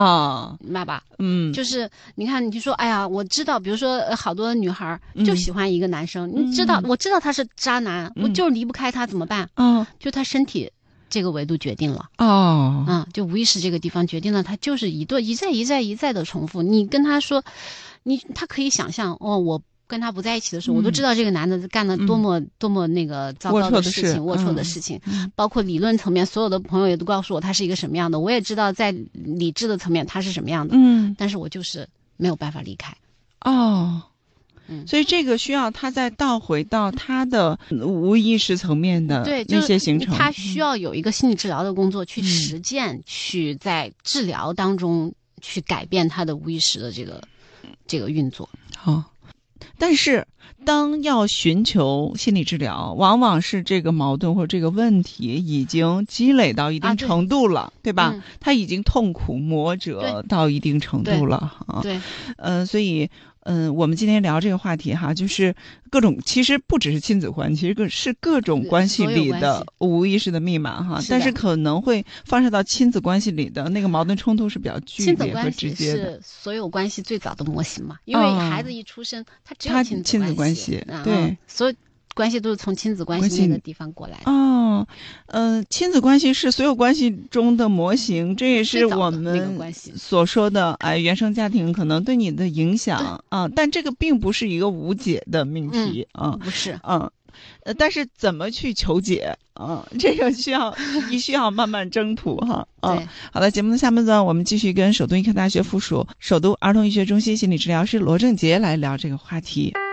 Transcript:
啊， 明白吧？就是你看，你就说，哎呀，我知道，比如说好多女孩就喜欢一个男生，你知道，我知道他是渣男，我就离不开他，怎么办？就他身体这个维度决定了。就无意识这个地方决定了，他就是一再的重复。你跟他说，他可以想象，我跟他不在一起的时候，我都知道这个男的干了多么那个糟糕的事情，龌龊的事情，包括理论层面，所有的朋友也都告诉我他是一个什么样的，我也知道在理智的层面他是什么样的，但是我就是没有办法离开。 所以这个需要他再倒回到他的无意识层面的那些形成， 他需要有一个心理治疗的工作去实践，去在治疗当中去改变他的无意识的这个运作。 但是当要寻求心理治疗，往往是这个矛盾或者这个问题已经积累到一定程度了，对吧？他已经痛苦磨折到一定程度了。所以我们今天聊这个话题哈，就是各种，其实不只是亲子关系，是各种关系里的无意识的密码哈。但是可能会发射到亲子关系里的那个矛盾冲突是比较剧烈和直接的。亲子关系是所有关系最早的模型嘛，因为孩子一出生，他只有亲子关系， 对， 所有关系都是从亲子关系那个地方过来的。亲子关系是所有关系中的模型，这也是我们所说的原生家庭可能对你的影响但这个并不是一个无解的命题不是但是怎么去求解这个需要慢慢征途哈好的，节目的下半段我们继续跟首都医科大学附属首都儿童医学中心心理治疗师罗正杰来聊这个话题。